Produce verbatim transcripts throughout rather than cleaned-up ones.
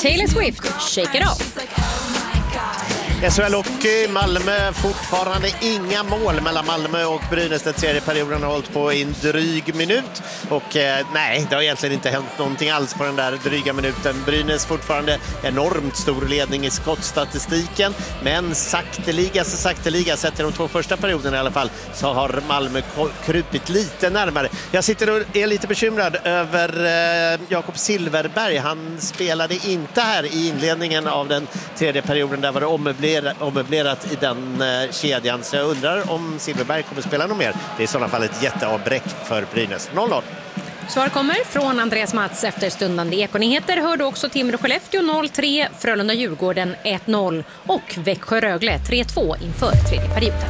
Taylor Swift, Shake It Off. S H L Hockey, Malmö, fortfarande inga mål mellan Malmö och Brynäs. Den tredje perioden har hållit på i en dryg minut. Och eh, nej, det har egentligen inte hänt någonting alls på den där dryga minuten. Brynäs fortfarande enormt stor ledning i skottstatistiken. Men sakteliga, så sakteliga, sett i de två första perioderna i alla fall, så har Malmö krupit lite närmare. Jag sitter och är lite bekymrad över eh, Jakob Silverberg. Han spelade inte här i inledningen av den tredje perioden. Där var det ommöblerat ommöblerat i den eh, kedjan, så jag undrar om Silverberg kommer spela något mer. Det är i sådana fall ett jätteavbräck för Brynäs. noll noll. Svar kommer från Andreas Mats efter stundande Ekonyheter. Hörde också Timrå Skellefteå noll tre, Frölunda Djurgården ett noll och Växjö Rögle tre två inför tredje perioden.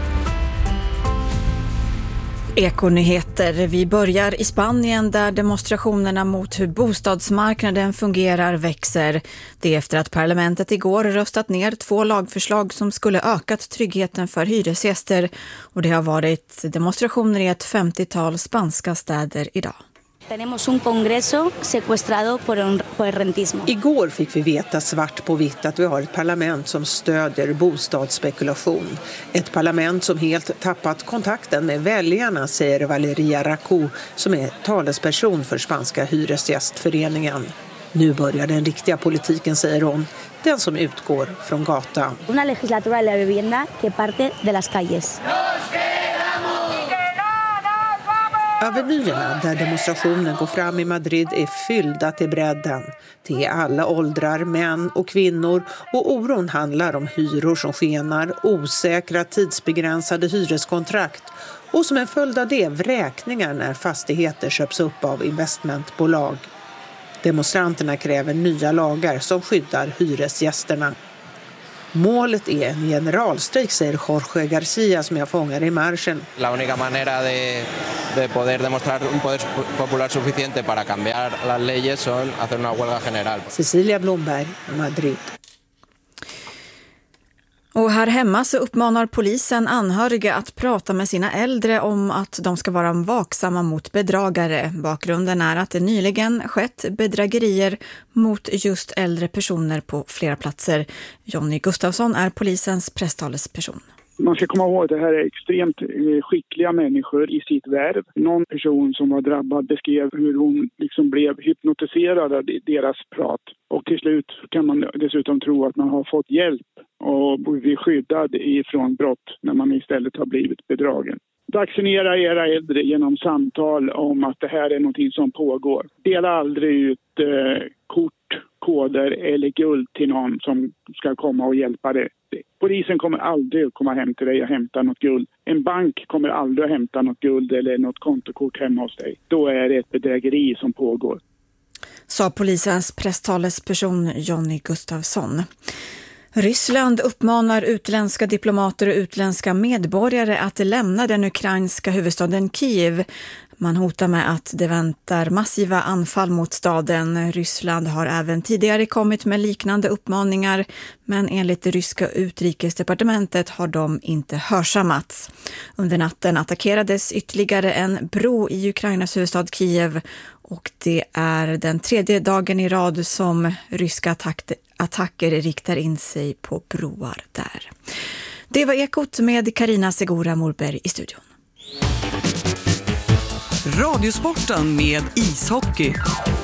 Ekonyheter. Vi börjar i Spanien där demonstrationerna mot hur bostadsmarknaden fungerar växer. Det är efter att parlamentet igår röstat ner två lagförslag som skulle ökat tryggheten för hyresgäster. Och det har varit demonstrationer i ett femtiotal spanska städer idag. Tenemos un congreso secuestrado por, un, por el rentismo. Igår fick vi veta svart på vitt att vi har ett parlament som stödjer bostadsspekulation. Ett parlament som helt tappat kontakten med väljarna, säger Valeria Racou, som är talesperson för spanska hyresgästföreningen. Nu börjar den riktiga politiken, säger hon, den som utgår från gatan. Una legislatura de la vivienda que parte de las calles. Avenyerna där demonstrationen går fram i Madrid är fyllda till bredden. Det är alla åldrar, män och kvinnor, och oron handlar om hyror som skenar, osäkra tidsbegränsade hyreskontrakt och som en följd av det vräkningar när fastigheter köps upp av investmentbolag. Demonstranterna kräver nya lagar som skyddar hyresgästerna. Målet är en generalstrejk, säger Jorge Garcia som jag fångar i marschen. La única manera de, de poder demostrar un poder popular suficiente para cambiar las leyes son hacer una huelga general. Cecilia Blomberg, Madrid. Och här hemma så uppmanar polisen anhöriga att prata med sina äldre om att de ska vara vaksamma mot bedragare. Bakgrunden är att det nyligen skett bedrägerier mot just äldre personer på flera platser. Jonny Gustafsson är polisens presstalesperson. Man ska komma ihåg att det här är extremt skickliga människor i sitt värv. Någon person som var drabbad beskrev hur hon liksom blev hypnotiserad av deras prat. Och till slut kan man dessutom tro att man har fått hjälp och blir skyddad ifrån brott när man istället har blivit bedragen. Vaccinera era äldre genom samtal om att det här är någonting som pågår. Dela aldrig ut eh, kort, koder eller guld till någon som ska komma och hjälpa dig. Polisen kommer aldrig att komma hem till dig och hämta något guld. En bank kommer aldrig att hämta något guld eller något kontokort hemma hos dig. Då är det ett bedrägeri som pågår. Sa polisens presstalesperson Jonny Gustafsson. Ryssland uppmanar utländska diplomater och utländska medborgare att lämna den ukrainska huvudstaden Kiev. Man hotar med att det väntar massiva anfall mot staden. Ryssland har även tidigare kommit med liknande uppmaningar, men enligt det ryska utrikesdepartementet har de inte hörsammats. Under natten attackerades ytterligare en bro i Ukrainas huvudstad Kiev, och det är den tredje dagen i rad som ryska attack- attacker riktar in sig på broar där. Det var Ekot med Carina Segura Morberg i studion. Radiosporten med ishockey.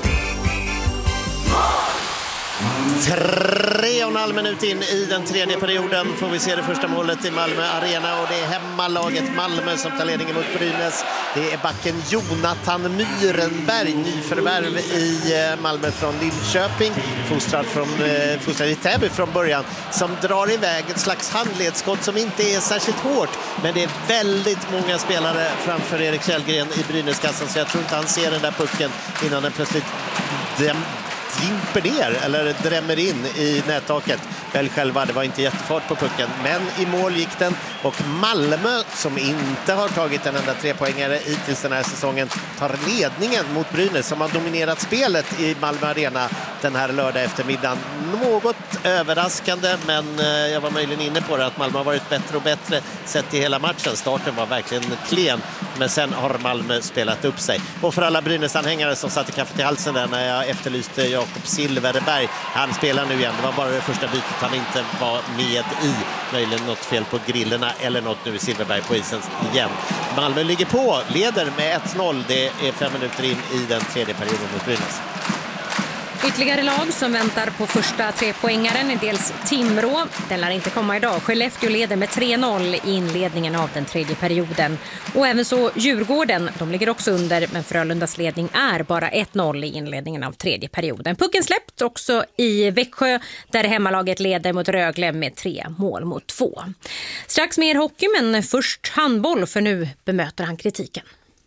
Tre och en halv minut in i den tredje perioden får vi se det första målet i Malmö Arena, och det är hemmalaget Malmö som tar ledningen mot Brynäs. Det är backen Jonathan Myrenberg, nyförvärv i Malmö från Linköping, fostrad, från, fostrad i Täby från början, som drar iväg ett slags handledsskott som inte är särskilt hårt, men det är väldigt många spelare framför Erik Källgren i Brynäskassan, så jag tror inte han ser den där pucken innan den plötsligt dem dimper ner eller drämmer in i nättaket. Väl själva, det var inte jättefart på pucken, men i mål gick den, och Malmö, som inte har tagit en enda trepoängare hittills den här säsongen, tar ledningen mot Brynäs som har dominerat spelet i Malmö Arena den här lördag eftermiddagen. Något överraskande, men jag var möjligen inne på det att Malmö har varit bättre och bättre sett i hela matchen. Starten var verkligen klen, men sen har Malmö spelat upp sig. Och för alla Brynäs-anhängare som satte kaffet i halsen där när jag efterlyste Jakob Silverberg, han spelar nu igen. Det var bara det första bytet han inte var med i. Möjligen något fel på grillerna eller något nu i Silverberg på isen igen. Malmö ligger på, leder med ett noll. Det är fem minuter in i den tredje perioden mot Brynäs. Ytterligare lag som väntar på första trepoängaren är dels Timrå. Den lär inte komma idag. Skellefteå leder med tre noll i inledningen av den tredje perioden. Och även så Djurgården, de ligger också under, men Frölundas ledning är bara ett noll i inledningen av tredje perioden. Pucken släppt också i Växjö där hemmalaget leder mot Rögle med tre mål mot två. Strax mer hockey, men först handboll, för nu bemöter han kritiken.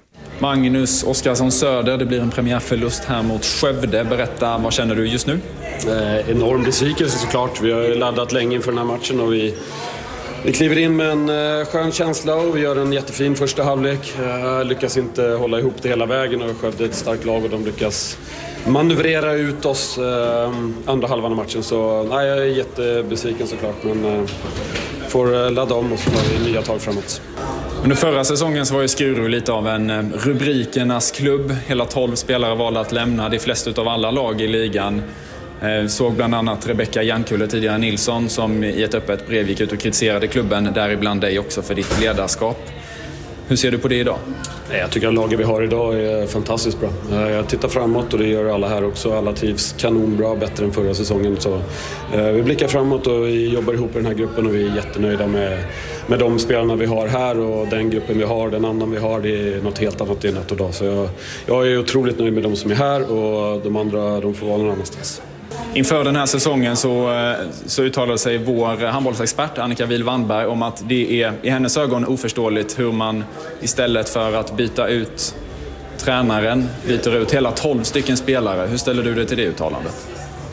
Magnus Oskarsson Söder, det blir en premiärförlust här mot Skövde. Berätta, vad känner du just nu? Eh, enorm besvikelse såklart. Vi har laddat länge inför den här matchen och vi, vi kliver in med en eh, skön känsla och vi gör en jättefin första halvlek. Eh, lyckas inte hålla ihop det hela vägen och Skövde är ett starkt lag och de lyckas manövrera ut oss eh, andra halvan av matchen. Så nej, jag är jättebesviken såklart, men eh, får ladda om och så tar vi nya tag framåt. Under förra säsongen så var ju Skuru lite av en rubrikernas klubb. Hela tolv spelare valde att lämna, de flesta av alla lag i ligan. Såg bland annat Rebecka Jankulle, tidigare Nilsson, som i ett öppet brev gick ut och kritiserade klubben, däribland dig också för ditt ledarskap. Hur ser du på det idag? Jag tycker att laget vi har idag är fantastiskt bra. Jag tittar framåt och det gör alla här också. Alla trivs kanonbra, bättre än förra säsongen. Så, eh, vi blickar framåt och vi jobbar ihop i den här gruppen och vi är jättenöjda med, med de spelarna vi har här och den gruppen vi har, den annan vi har. Det är något helt annat i natt och dag. Så jag, jag är otroligt nöjd med de som är här och de andra de får vara någon annanstans. Inför den här säsongen så, så uttalade sig vår handbollsexpert Annika Wihl-Wandberg om att det är i hennes ögon oförståeligt hur man istället för att byta ut tränaren byter ut hela tolv stycken spelare. Hur ställer du dig till det uttalandet?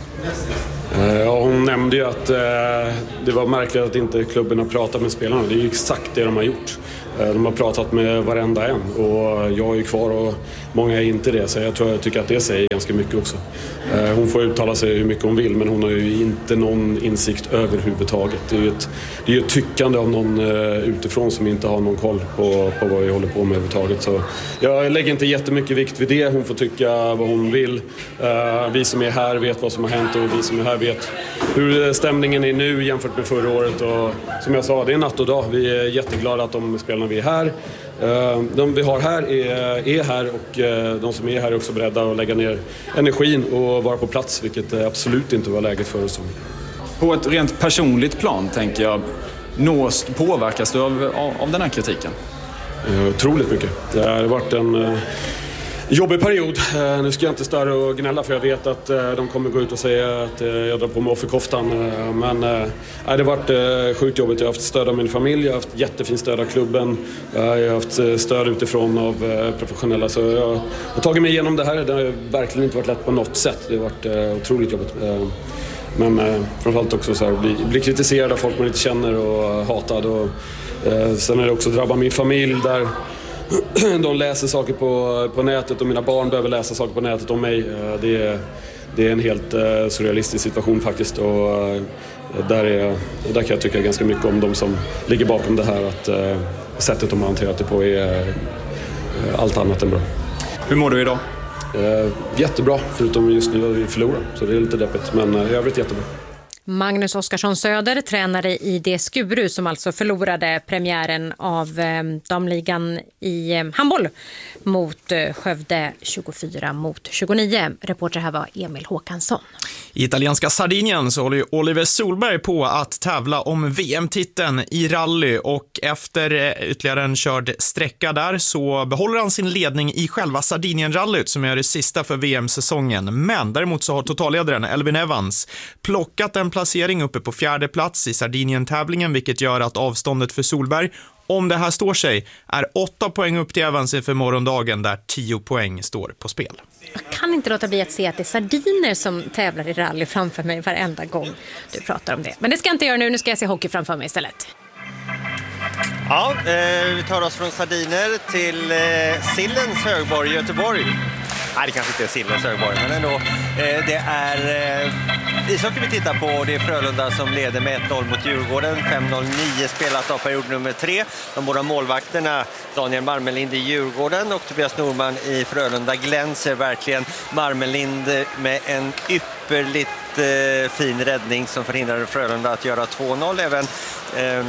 Ja, hon nämnde ju att eh, det var märkligt att inte klubben har pratat med spelarna. Det är ju exakt det de har gjort. De har pratat med varenda en och jag är ju kvar och många är inte det, så jag tror jag tycker att det säger ganska mycket också. Hon får uttala sig hur mycket hon vill, men hon har ju inte någon insikt överhuvudtaget. Det är ju ett, det är ju ett tyckande av någon utifrån som inte har någon koll på, på vad vi håller på med överhuvudtaget. Så jag lägger inte jättemycket vikt vid det. Hon får tycka vad hon vill. Vi som är här vet vad som har hänt och vi som är här vet hur stämningen är nu jämfört med förra året. Och som jag sa, det är natt och dag. Vi är jätteglada att de spelarna vi är här. De vi har här är, är här och de som är här är också beredda att lägga ner energin och vara på plats, vilket absolut inte var läget för oss. På ett rent personligt plan tänker jag, nås, påverkas du av, av, av den här kritiken? Otroligt mycket. Det har varit en jobbig period. Nu ska jag inte störa och gnälla för jag vet att de kommer gå ut och säga att jag drar på mig offerkoftan. Men det har varit sjukt jobbigt. Jag har haft stöd av min familj, jag har haft jättefin stöd av klubben. Jag har haft stöd utifrån av professionella. Så jag har tagit mig igenom det här. Det har verkligen inte varit lätt på något sätt. Det har varit otroligt jobbigt. Men framförallt också så här, bli, bli kritiserad av folk man inte känner och hatad. Och, sen är det också drabbat min familj där de läser saker på, på nätet och mina barn behöver läsa saker på nätet om mig. Det är, det är en helt uh, surrealistisk situation faktiskt och uh, där, är, där kan jag tycka ganska mycket om de som ligger bakom det här, att uh, sättet de har hanterat det på är uh, allt annat än bra. Hur mår du idag? Uh, jättebra, förutom just nu att vi förlorar, så det är lite deppigt, men uh, i övrigt jättebra. Magnus Oskarsson Söder, tränare i det Skuru som alltså förlorade premiären av eh, damligan i eh, handboll mot eh, Skövde tjugofyra mot tjugonio. Reporter här var Emil Håkansson. I italienska Sardinien så håller Oliver Solberg på att tävla om V M-titeln i rally och efter ytterligare en körd sträcka där så behåller han sin ledning i själva Sardinien-rallyt som är det sista för V M-säsongen. Men däremot så har totalledaren Elvin Evans plockat en placering uppe på fjärde plats i Sardinien-tävlingen, vilket gör att avståndet för Solberg, om det här står sig, är åtta poäng upp till Evans inför morgondagen där tio poäng står på spel. Jag kan inte låta bli att se att det är sardiner som tävlar i rally framför mig varenda gång du pratar om det. Men det ska jag inte göra nu, nu ska jag se hockey framför mig istället. Ja, eh, vi tar oss från sardiner till eh, Sillens högborg Göteborg. nej, det kanske inte är Silles Högborg, men ändå. Eh, det är eh, ishockey vi tittar på. Det är Frölunda som leder med ett noll mot Djurgården. fem noll nio spelat av period nummer tre. De båda målvakterna, Daniel Marmelind i Djurgården och Tobias Norman i Frölunda, glänser verkligen. Marmelind med en ypperligt eh, fin räddning som förhindrade Frölunda att göra två noll. Även, eh,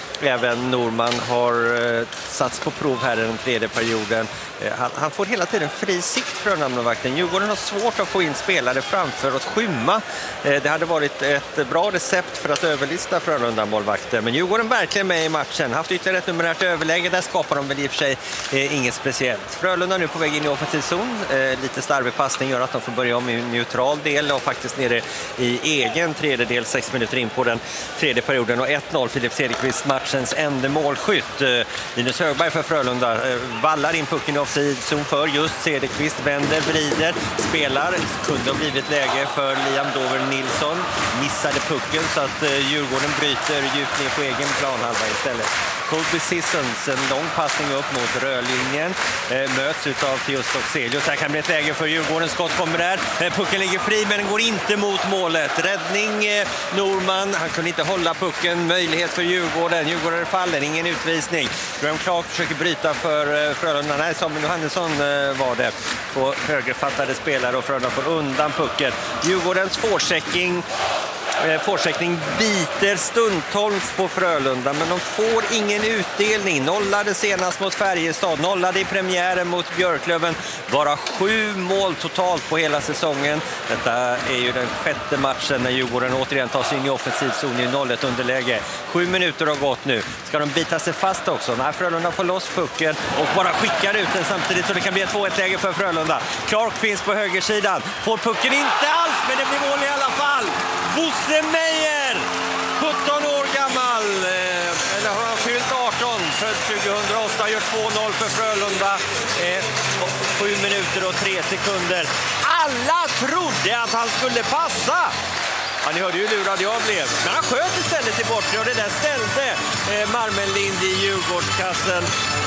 även Norman har eh, satts på prov här i den tredje perioden. Eh, han, han får hela tiden fri sikt från namnvakten. Djurgården har svårt att få in spelare framför och skymma. Eh, det hade varit ett bra recept för att överlista Frölunda-målvakter. Men Djurgården verkligen med i matchen. Haft ytterligare ett numerärt överläge. Där skapar de väl i och för sig eh, inget speciellt. Frölunda nu på väg in i offensiv zon. Eh, lite starvig passning gör att de får börja om i neutral del och faktiskt nere i egen tredjedel, sex minuter in på den tredje perioden. Och ett noll, Filip Cederqvist, matchens enda målskytt. Eh, Linus Högberg för Frölunda eh, vallar in pucken i offside-zon för just Cederqvist, vänder, vrider, spelar. Kunde ha blivit läge för Liam Dover Nilsson. Missade pucken så att eh, Djurgården bryter djupt ner på egen planhalva istället. Colby Sissons, en lång passning upp mot rödlinjen, eh, möts utav Theos Toxelius. Här kan bli ett läge för Djurgården, skott kommer där. Eh, pucken ligger fri men den går inte mot målet. Räddning eh, Norman, han kunde inte hålla pucken. Möjlighet för Djurgården. Djurgården faller, ingen utvisning. Graham Clark försöker bryta för eh, Frölunda. Nej, Samuel Johannesson eh, var det. På högerfattade spelare och Frölunda får undan pucken. Djurgårdens forechecking Forsättning biter stundtals på Frölunda, men de får ingen utdelning. Nollade senast mot Färjestad, nollade i premiären mot Björklöven. Bara sju mål totalt på hela säsongen. Detta är ju den sjätte matchen när Djurgården återigen tar sig in i offensiv zon i noll ett underläge. Sju minuter har gått nu. Ska de bita sig fast också? När Frölunda får loss pucken och bara skickar ut den samtidigt så det kan bli ett två ett läge för Frölunda. Clark finns på högersidan. Får pucken inte alls, men det blir mål i alla fall. Bosse Meyer, sjutton år gammal, eller har han fyllt arton, född tjugohundraåtta, gör två noll för Frölunda, eh, sju minuter och tre sekunder. Alla trodde att han skulle passa. Ja, ni hörde ju hur lurad jag blev. Men han sköt istället i bortre och det där ställde eh, Marmelind i Djurgårdskassen.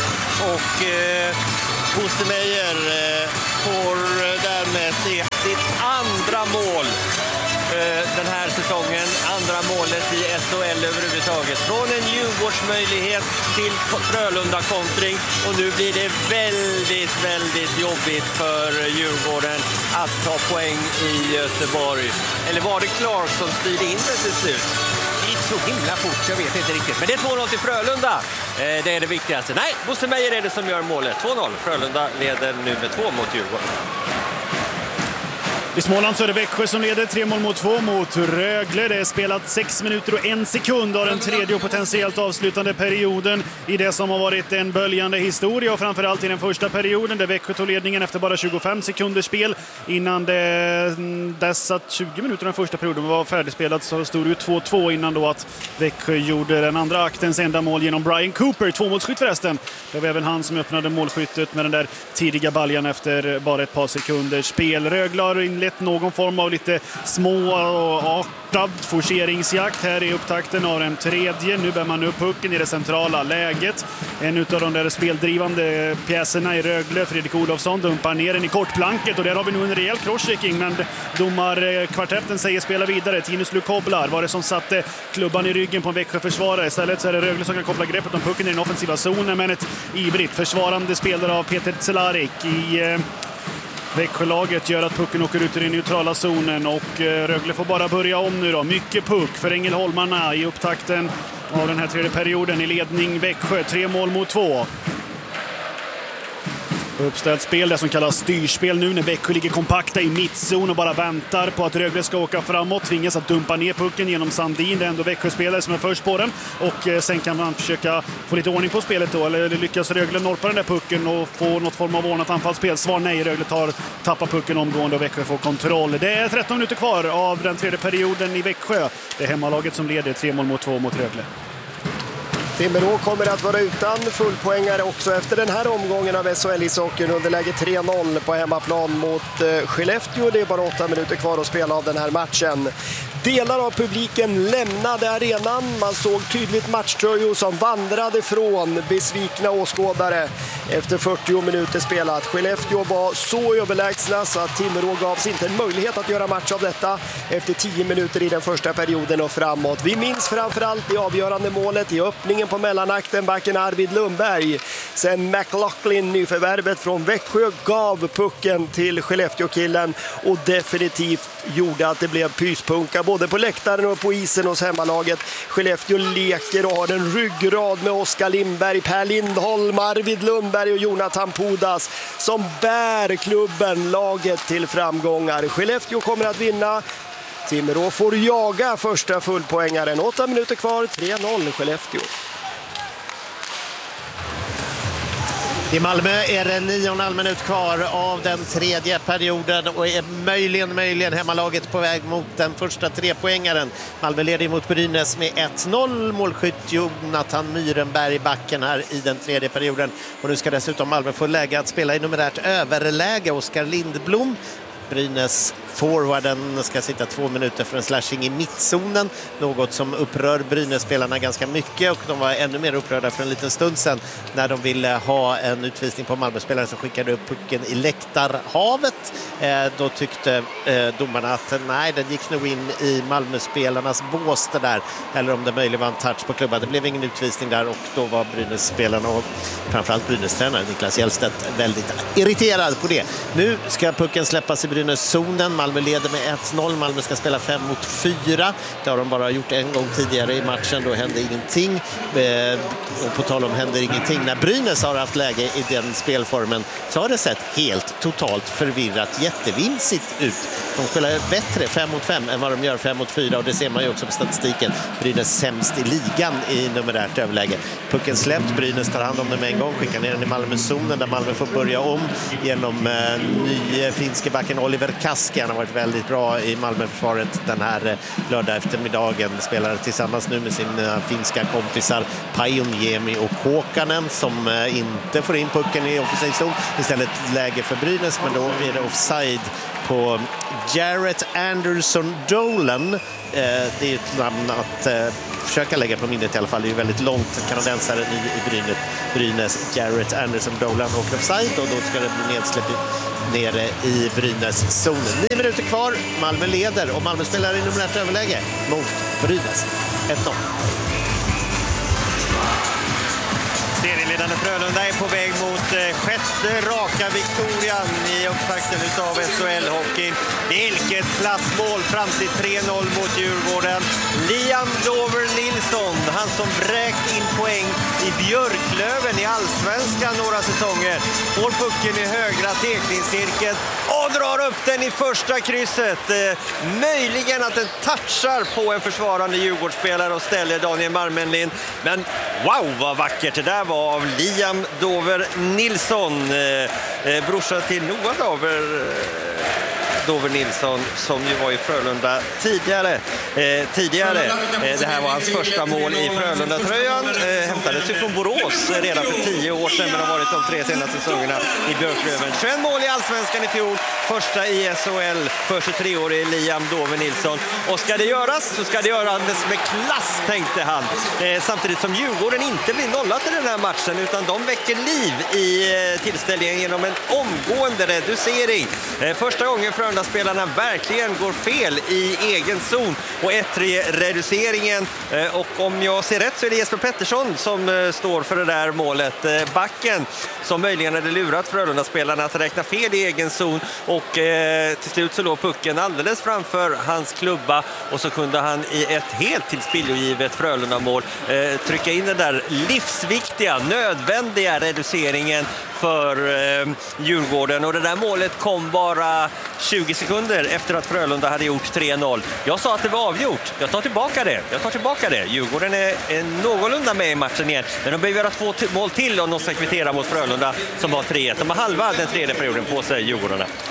Och eh, Bosse Meyer eh, får därmed se sitt andra mål den här säsongen, andra målet i S H L överhuvudtaget. Från en Djurgårdsmöjlighet till Frölunda-kontring och nu blir det väldigt, väldigt jobbigt för Djurgården att ta poäng i Göteborg. Eller var det Clark som styrde in det till slut? Det gick så himla fort, jag vet inte riktigt. Men det är två noll till Frölunda. Det är det viktigaste. Nej, Bosse Meyer är det som gör målet. två noll. Frölunda leder nu med två mot Djurgården. I Småland så är det Växjö som leder tre mål mot två mot Rögle. Det är spelat sex minuter och en sekund av den tredje och potentiellt avslutande perioden i det som har varit en böljande historia och framförallt i den första perioden där Växjö tog ledningen efter bara tjugofem sekunders spel. Innan det, dess att tjugo minuter den första perioden var färdigspelat så stod det två två innan då att Växjö gjorde den andra aktens enda mål genom Brian Cooper, två målskytt förresten. Det var även han som öppnade målskyttet med den där tidiga baljan efter bara ett par sekunders spel. Rögle har inlett någon form av lite små och artad forceringsjakt här i upptakten av den tredje. Nu bär man upp pucken i det centrala läget. En av de där speldrivande pjäserna i Rögle, Fredrik Olofsson, dumpar ner den i kortplanket och där har vi nu en rejäl crosschecking, men domarkvartetten säger spela vidare. Tinus Lukoblar var det som satte klubban i ryggen på en Växjö-försvarare. Istället så är det Rögle som kan koppla greppet om pucken i den offensiva zonen, men ett ivrigt försvarande spelare av Peter Cehlárik i Växjölaget gör att pucken åker ut i den neutrala zonen och Rögle får bara börja om nu då. Mycket puck för Ängelholmarna i upptakten av den här tredje perioden i ledning Växjö. Tre mål mot två. Uppställt spel, det som kallas styrspel nu när Växjö ligger kompakta i mittzon och bara väntar på att Rögle ska åka framåt. Tvingas att dumpa ner pucken genom Sandin. Det är ändå Växjö-spelare som är först på den. Och sen kan man försöka få lite ordning på spelet då. Eller lyckas Rögle norpa den där pucken och få något form av ordnat anfallsspel. Svar nej, Rögle tar, tappar pucken omgående och Växjö får kontroll. Det är tretton minuter kvar av den tredje perioden i Växjö. Det är hemmalaget som leder tre mål mot två mot Rögle. Timrå kommer att vara utan fullpoängare också efter den här omgången av S H L-ishockeyn. Underläge tre noll på hemmaplan mot Skellefteå. Det är bara åtta minuter kvar att spela av den här matchen. Delar av publiken lämnade arenan. Man såg tydligt matchtröjor som vandrade från besvikna åskådare. efter fyrtio minuter spelat. Skellefteå var så överlägsna så att Timrå gavs inte en möjlighet att göra match av detta efter tio minuter i den första perioden och framåt. Vi minns framförallt det avgörande målet i öppningen på mellanakten, backen Arvid Lundberg. Sen McLaughlin, nyförvärvet från Växjö, gav pucken till Skellefteå-killen och definitivt gjorde att det blev pyspunka både på läktaren och på isen hos hemmalaget. Skellefteå leker och har en ryggrad med Oskar Lindberg, Per Lindholm, Arvid Lundberg och Jonathan Pudas som bär klubben, laget till framgångar. Skellefteå kommer att vinna. Timrå får jaga första fullpoängaren. Åtta minuter kvar, tre noll Skellefteå. I Malmö är det nio och en halv minut kvar av den tredje perioden och är möjligen, möjligen hemmalaget på väg mot den första trepoängaren. Malmö leder mot Brynäs med ett noll. Målskytt Jonathan Myrenberg backen här i den tredje perioden. Och nu ska dessutom Malmö få läge att spela i numerärt överläge. Oskar Lindblom, Brynäs forwarden, ska sitta två minuter för en slashing i mittzonen. Något som upprör Brynäs-spelarna ganska mycket och de var ännu mer upprörda för en liten stund sedan när de ville ha en utvisning på Malmö-spelare som skickade upp pucken i läktarhavet. Eh, då tyckte eh, domarna att nej, den gick nog in i Malmö-spelarnas bås det där. Eller om det möjligen var en touch på klubban. Det blev ingen utvisning där och då var Brynäs-spelarna och framförallt Brynäs-tränare Niklas Hjellstedt väldigt irriterad på det. Nu ska pucken släppas i Brynäs-zonen. Malmö leder med ett noll. Malmö ska spela fem mot fyra. Det har de bara gjort en gång tidigare i matchen. Då hände ingenting. Och på tal om händer ingenting. När Brynäs har haft läge i den spelformen så har det sett helt totalt förvirrat jättevinsigt ut. De spelar bättre fem mot fem än vad de gör fem mot fyra och det ser man ju också på statistiken. Brynäs sämst i ligan i numerärt överläge. Pucken släppt. Brynäs tar hand om den med en gång. Skickar ner den i Malmö-zonen där Malmö får börja om genom eh, nye finske backen Oliver Kaski. Han har varit väldigt bra i Malmöförsvaret den här lördag eftermiddagen. Spelar tillsammans nu med sina finska kompisar Pajuniemi och Kåkanen som inte får in pucken i offensiv zon. Istället läge för Brynäs, men då är det offside på Jarrett Anderson Dolan. Det är ett namn att försöka lägga på minnet i alla fall. Det är ju väldigt långt kanadensare i Brynäs. Brynäs Jarrett Anderson Dolan och offside och då ska det bli nedsläpp nere i Brynäs-zonen. Nio minuter kvar. Malmö leder och Malmö spelar i numerärt överläge mot Brynäs. ett noll. Serieledande Frölunda är på väg mot sjätte raka viktorian i upptakten utav S H L-hockey. Vilket klassmål fram till tre noll mot Djurgården. Liam Dover Nilsson, han som bräkt in poäng i Björklöven i Allsvenskan några säsonger. Får pucken i högra teckningscirkeln och drar upp den i första krysset. Möjligen att den touchar på en försvarande Djurgårdsspelare och ställer Daniel Marmenlind. Men wow, vad vackert det där var av Liam Dover Nilsson, eh, brorsa till Noah Dover, eh, Dover Nilsson som ju var i Frölunda tidigare. Eh, tidigare. Eh, det här var hans första mål i Frölunda-tröjan. Eh, hämtades ju från Borås redan för tio år sedan men har varit de tre senaste säsongerna i Björklöven. tjugoett mål i Allsvenskan i fjol. Första i S H L för tjugotre-årig Liam Dover Nilsson. Och ska det göras så ska det göras med klass, tänkte han. Eh, samtidigt som Djurgården inte blir nollat i den här matchen utan de väcker liv i eh, tillställningen genom en omgående reducering. Eh, första gången Frölunda-spelarna verkligen går fel i egen zon och ett tre reduceringen. Eh, och om jag ser rätt så är det Jesper Pettersson som eh, står för det där målet. Eh, backen som möjligen hade lurat Frölunda-spelarna att räkna fel i egen zon och eh, till slut så låg pucken alldeles framför hans klubba och så kunde han i ett helt tillspillogivet Frölunda-mål eh, trycka in den där livsviktiga, nödvändiga reduceringen för eh, Djurgården. Och det där målet kom bara tjugo sekunder efter att Frölunda hade gjort tre noll. Jag sa att det var avgjort. Jag tar tillbaka det. Jag tar tillbaka det. Djurgården är, är någorlunda med i matchen igen. Men de behöver göra två t- mål till om de ska kvittera mot Frölunda som har tre ett. De har halva den tredje perioden på sig, Djurgårdarna.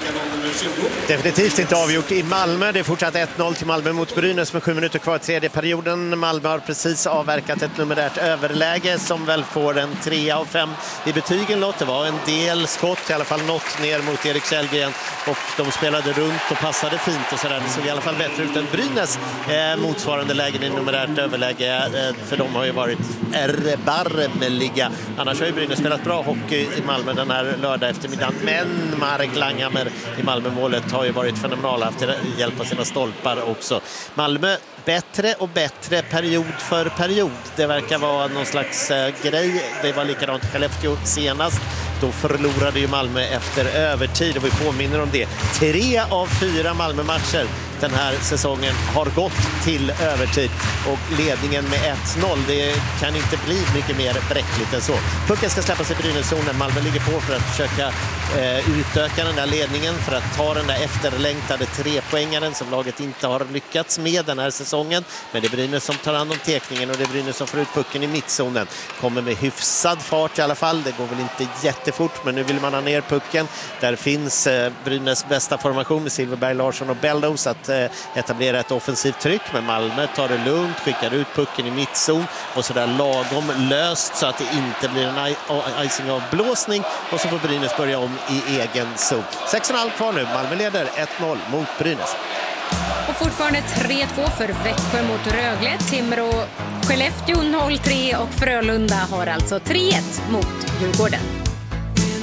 Definitivt inte avgjort i Malmö. Det är fortsatt ett noll till Malmö mot Brynäs med sju minuter kvar i tredje perioden. Malmö har precis avverkat ett numerärt överläge som väl får en tre av fem i betygen. Låt det var en del skott, i alla fall något ner mot Erik Källgren, och de spelade runt och passade fint och sådär. Det såg i alla fall bättre ut än Brynäs eh, motsvarande lägen i numerärt överläge, eh, för de har ju varit erbarmeliga. Annars har ju Brynäs spelat bra hockey i Malmö den här lördag eftermiddagen, men Marek Langhammer i Malmö-målet har ju varit fenomenal, haft hjälp av sina stolpar också. Malmö bättre och bättre period för period. Det verkar vara någon slags eh, grej. Det var likadant i Skellefteå senast. Då förlorade ju Malmö efter övertid, och vi påminner om det. Tre av fyra Malmö-matcher den här säsongen har gått till övertid, och ledningen med ett noll, det kan inte bli mycket mer bräckligt än så. Pucken ska släppas i Brynäszonen. Malmö ligger på för att försöka eh, utöka den där ledningen, för att ta den där efterlängtade trepoängaren som laget inte har lyckats med den här säsongen. Men det är Brynäs som tar hand om tekningen, och det är Brynäs som får ut pucken i mittzonen. Kommer med hyfsad fart i alla fall. Det går väl inte jättefort, men nu vill man ha ner pucken. Där finns eh, Brynäs bästa formation med Silverberg, Larsson och Bellows att eh, etablera ett offensivt tryck. Men Malmö tar det lugnt, skickar ut pucken i mittzon och så där lagom löst så att det inte blir en icing av blåsning, och så får Brynäs börja om i egen zon. sex och en halv kvar nu. Malmö leder ett noll mot Brynäs. Och fortfarande tre två för Växjö mot Rögle. Timrå, Skellefteå noll tre och Frölunda har alltså tre ett mot Djurgården.